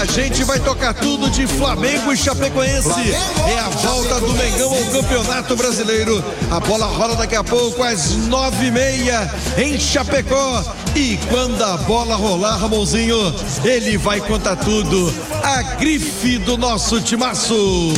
gente vai tocar tudo de Flamengo e Chapecoense. É a volta do Mengão ao Campeonato Brasileiro. A bola rola daqui a pouco às 9h30 em Chapecó. E quando a bola rolar, Ramonzinho, ele vai contar tudo. A grife do nosso timaço.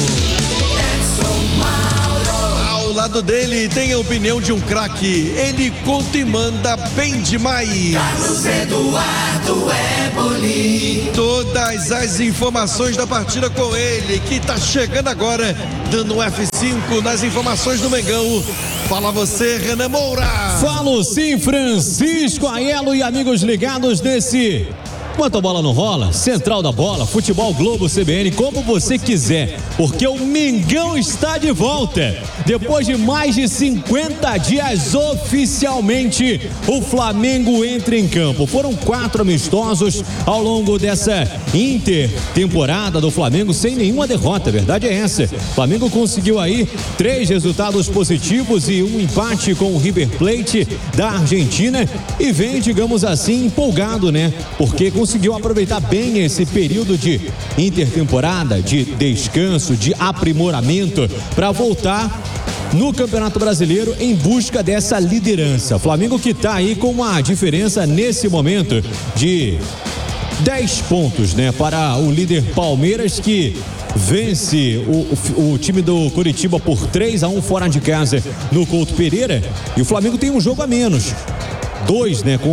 Ao lado dele tem a opinião de um craque. Ele conta e manda bem demais. Carlos Eduardo Eboli. Todas as informações da partida com ele, que tá chegando agora, dando um F5 nas informações do Mengão. Fala você, Renan Moura. Falo sim, Francisco Aiello e amigos ligados nesse... Enquanto a bola não rola, Central da Bola, Futebol Globo CBN, como você quiser, porque o Mengão está de volta. Depois de mais de 50 dias, oficialmente, o Flamengo entra em campo. Foram 4 amistosos ao longo dessa intertemporada do Flamengo, sem nenhuma derrota, a verdade é essa. O Flamengo conseguiu aí 3 resultados positivos e um empate com o River Plate da Argentina e vem, digamos assim, empolgado, né? Porque conseguiu aproveitar bem esse período de intertemporada, de descanso, de aprimoramento para voltar no Campeonato Brasileiro em busca dessa liderança. Flamengo que está aí com uma diferença nesse momento de 10 pontos, né? Para o líder Palmeiras, que vence o time do Coritiba por 3-1 fora de casa no Couto Pereira, e o Flamengo tem um jogo a menos. 2, né,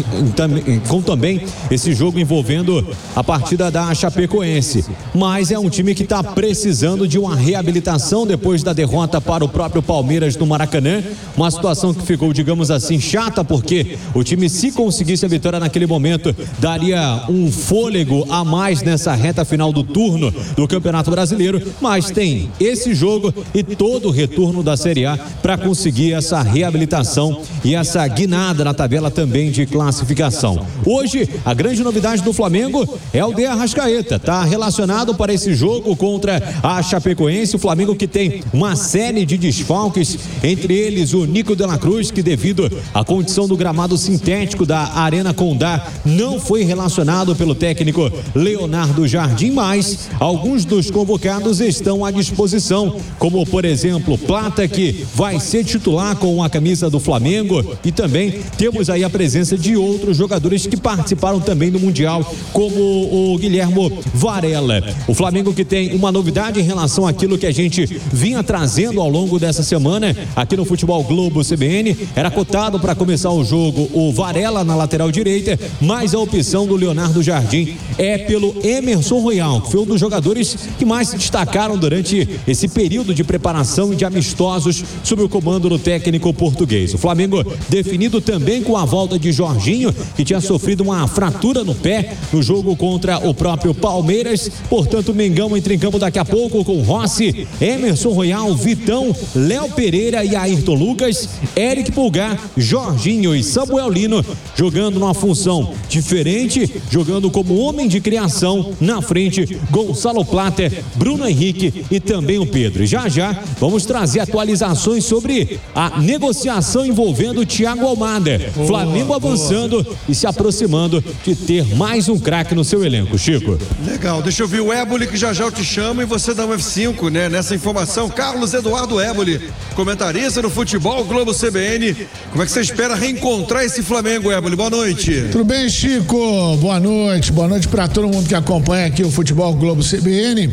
com também esse jogo envolvendo a partida da Chapecoense, mas é um time que está precisando de uma reabilitação depois da derrota para o próprio Palmeiras no Maracanã, uma situação que ficou, digamos assim, chata, porque o time, se conseguisse a vitória naquele momento, daria um fôlego a mais nessa reta final do turno do Campeonato Brasileiro, mas tem esse jogo e todo o retorno da Série A para conseguir essa reabilitação e essa guinada na tabela também de classificação. Hoje, a grande novidade do Flamengo é o de Arrascaeta, está relacionado para esse jogo contra a Chapecoense. O Flamengo que tem uma série de desfalques, entre eles o Nico de la Cruz, que devido à condição do gramado sintético da Arena Condá, não foi relacionado pelo técnico Leonardo Jardim, mas alguns dos convocados estão à disposição, como por exemplo Plata, que vai ser titular com a camisa do Flamengo, e também temos aí a presença de outros jogadores que participaram também do Mundial, como o Guilhermo Varela. O Flamengo que tem uma novidade em relação àquilo que a gente vinha trazendo ao longo dessa semana aqui no Futebol Globo CBN. Era cotado para começar o jogo o Varela na lateral direita, mas a opção do Leonardo Jardim é pelo Emerson Royal, que foi um dos jogadores que mais se destacaram durante esse período de preparação e de amistosos sob o comando do técnico português. O Flamengo definido também com a volta de Jorginho, que tinha sofrido uma fratura no pé no jogo contra o próprio Palmeiras. Portanto, o Mengão entra em campo daqui a pouco com Rossi, Emerson Royal, Vitão, Léo Pereira e Ayrton Lucas, Eric Pulgar, Jorginho e Samuel Lino jogando numa função diferente, jogando como homem de criação. Na frente, Gonçalo Plata, Bruno Henrique e também o Pedro. E já vamos trazer atualizações sobre a negociação envolvendo o Thiago Almada. Flamengo avançando e se aproximando de ter mais um craque no seu elenco, Chico. Legal, deixa eu ver o Eboli, que já eu te chamo e você dá um F5, né? Nessa informação, Carlos Eduardo Eboli, comentarista do Futebol Globo CBN. Como é que você espera reencontrar esse Flamengo, Eboli? Boa noite. Tudo bem, Chico? Boa noite para todo mundo que acompanha aqui o Futebol Globo CBN.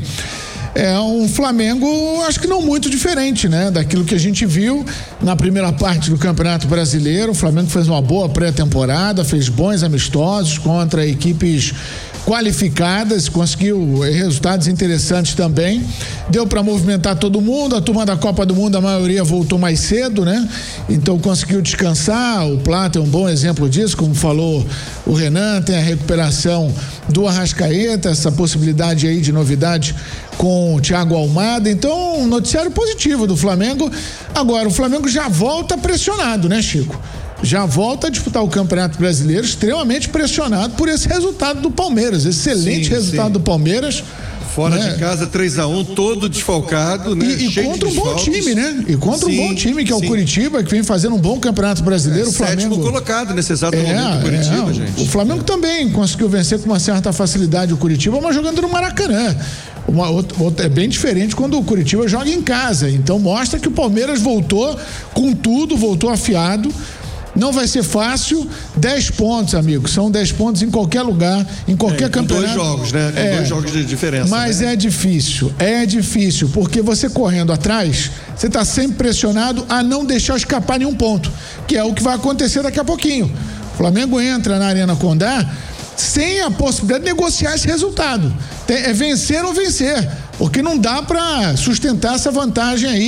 É um Flamengo, acho que não muito diferente, né? Daquilo que a gente viu na primeira parte do Campeonato Brasileiro. O Flamengo fez uma boa pré-temporada, fez bons amistosos contra equipes qualificadas, conseguiu resultados interessantes também, deu para movimentar todo mundo. A turma da Copa do Mundo, a maioria voltou mais cedo, né? Então conseguiu descansar. O Plata é um bom exemplo disso, como falou o Renan. Tem a recuperação do Arrascaeta, essa possibilidade aí de novidade com o Thiago Almada. Então, um noticiário positivo do Flamengo. Agora, o Flamengo já volta pressionado, né, Chico? Já volta a disputar o Campeonato Brasileiro extremamente pressionado por esse resultado do Palmeiras, excelente resultado do Palmeiras. Fora de casa, 3-1, todo desfalcado, né? E contra um bom time, né? E contra um bom time, que é o Curitiba, que vem fazendo um bom campeonato brasileiro. O Flamengo... Sétimo colocado nesse exato momento, Curitiba, gente. O Flamengo também conseguiu vencer com uma certa facilidade o Curitiba, mas jogando no Maracanã. É bem diferente quando o Curitiba joga em casa. Então mostra que o Palmeiras voltou com tudo, voltou afiado. Não vai ser fácil. 10 pontos, amigo. São 10 pontos em qualquer lugar, em qualquer campeonato. 2 jogos, né? 2 jogos de diferença. Mas né? É difícil, porque você correndo atrás, você está sempre pressionado a não deixar escapar nenhum ponto, que é o que vai acontecer daqui a pouquinho. O Flamengo entra na Arena Condá sem a possibilidade de negociar esse resultado. É vencer ou vencer, porque não dá para sustentar essa vantagem aí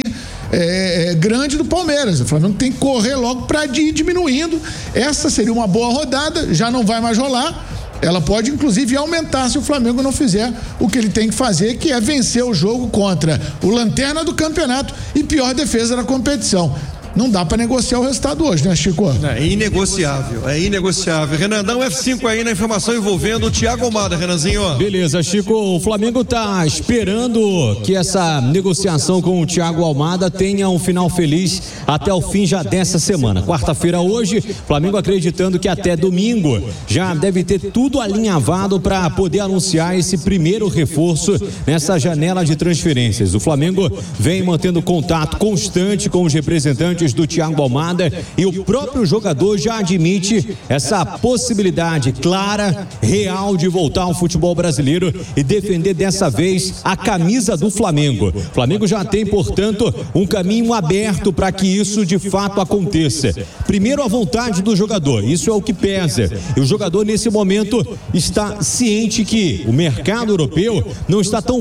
grande do Palmeiras. O Flamengo tem que correr logo para ir diminuindo. Essa seria uma boa rodada, já não vai mais rolar. Ela pode inclusive aumentar se o Flamengo não fizer o que ele tem que fazer, que é vencer o jogo contra o lanterna do campeonato e pior defesa da competição. Não dá para negociar o resultado hoje, né, Chico? É inegociável. Renandão, F5 aí na informação envolvendo o Thiago Almada, Renanzinho. Beleza, Chico, o Flamengo tá esperando que essa negociação com o Thiago Almada tenha um final feliz até o fim já dessa semana. Quarta-feira hoje, Flamengo acreditando que até domingo já deve ter tudo alinhavado para poder anunciar esse primeiro reforço nessa janela de transferências. O Flamengo vem mantendo contato constante com os representantes do Thiago Almada e o próprio jogador já admite essa possibilidade clara, real de voltar ao futebol brasileiro e defender dessa vez a camisa do Flamengo. O Flamengo já tem, portanto, um caminho aberto para que isso de fato aconteça. Primeiro, a vontade do jogador, isso é o que pesa. E o jogador nesse momento está ciente que o mercado europeu não está tão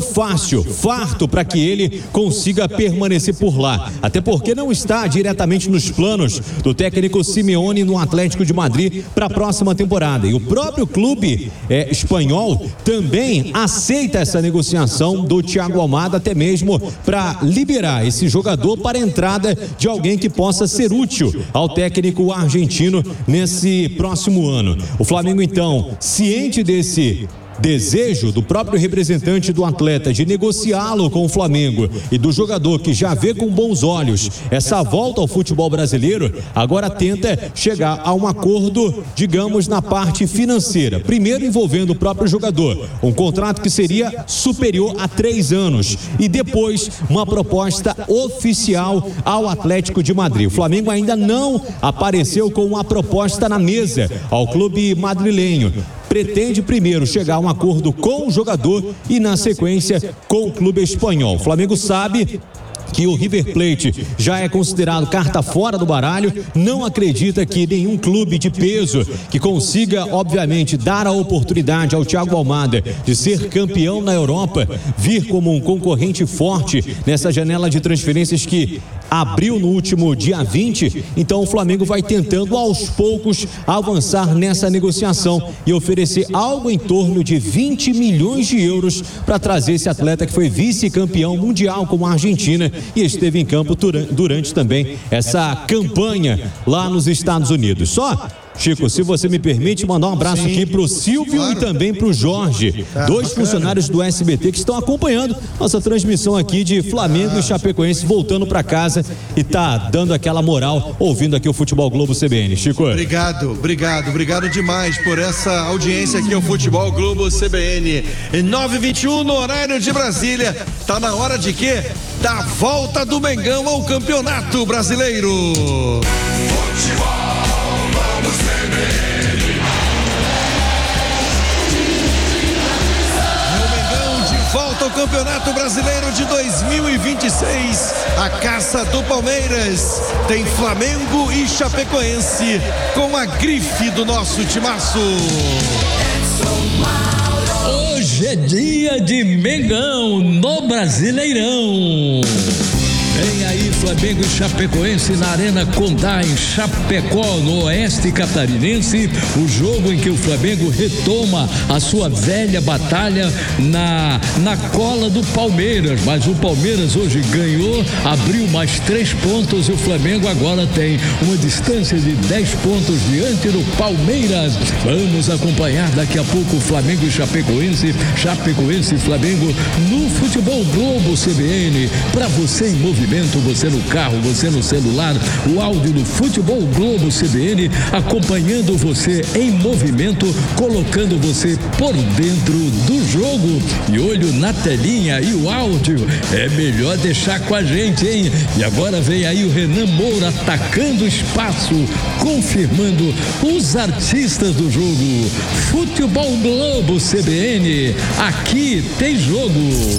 farto para que ele consiga permanecer por lá. Até porque não está diretamente nos planos do técnico Simeone no Atlético de Madrid para a próxima temporada. E o próprio clube espanhol também aceita essa negociação do Thiago Almada, até mesmo para liberar esse jogador para a entrada de alguém que possa ser útil ao técnico argentino nesse próximo ano. O Flamengo, então, ciente desse desejo do próprio representante do atleta de negociá-lo com o Flamengo e do jogador que já vê com bons olhos essa volta ao futebol brasileiro, agora tenta chegar a um acordo, digamos, na parte financeira. Primeiro envolvendo o próprio jogador, um contrato que seria superior a 3 anos e depois uma proposta oficial ao Atlético de Madrid. O Flamengo ainda não apareceu com uma proposta na mesa ao clube madrilenho. Pretende primeiro chegar a um acordo com o jogador e na sequência com o clube espanhol. O Flamengo sabe que o River Plate já é considerado carta fora do baralho, não acredita que nenhum clube de peso que consiga, obviamente, dar a oportunidade ao Thiago Almada de ser campeão na Europa, vir como um concorrente forte nessa janela de transferências que abriu no último dia 20, então o Flamengo vai tentando aos poucos avançar nessa negociação e oferecer algo em torno de 20 milhões de euros para trazer esse atleta que foi vice-campeão mundial com a Argentina e esteve em campo durante também essa campanha lá nos Estados Unidos. Só, Chico, se você me permite, mandar um abraço aqui pro Silvio, claro, e também pro Jorge, dois funcionários do SBT que estão acompanhando nossa transmissão aqui de Flamengo e Chapecoense voltando para casa e tá dando aquela moral ouvindo aqui o Futebol Globo CBN. Chico. Obrigado demais por essa audiência aqui ao Futebol Globo CBN. 9h21 no horário de Brasília. Tá na hora de quê? Da volta do Mengão ao Campeonato Brasileiro. Futebol. Volta ao Campeonato Brasileiro de 2026. A caça do Palmeiras tem Flamengo e Chapecoense com a grife do nosso timaço. Hoje é dia de Mengão no Brasileirão. Vem aí Flamengo e Chapecoense na Arena Condá, em Chapecó, no oeste catarinense. O jogo em que o Flamengo retoma a sua velha batalha na cola do Palmeiras. Mas o Palmeiras hoje ganhou, abriu mais 3 pontos e o Flamengo agora tem uma distância de 10 pontos diante do Palmeiras. Vamos acompanhar daqui a pouco o Flamengo e Chapecoense e Flamengo no Futebol Globo CBN. Para você em movimento, você no carro, você no celular, o áudio do Futebol Globo CBN acompanhando você em movimento, colocando você por dentro do jogo. E olho na telinha e o áudio é melhor deixar com a gente, hein? E agora vem aí o Renan Moura atacando o espaço, confirmando os artistas do jogo. Futebol Globo CBN, aqui tem jogo.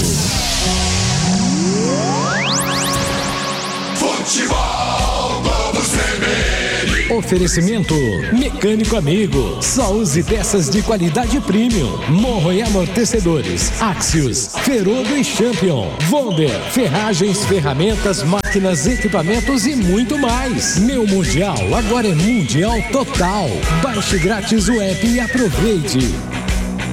Futebol Globo CBN. Oferecimento Mecânico Amigo. Só use peças de qualidade premium. Morro e amortecedores. Axios, Ferodo e Champion. Vonder, ferragens, ferramentas, máquinas, equipamentos e muito mais. Meu Mundial agora é Mundial Total. Baixe grátis o app e aproveite.